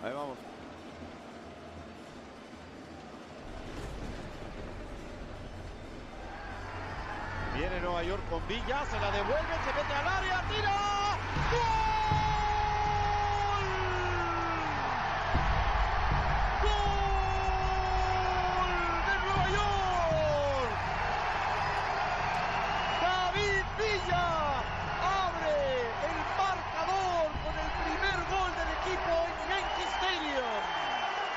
Ahí vamos. Viene Nueva York con Villa, se la devuelve, se mete al área, tira. ¡Gol!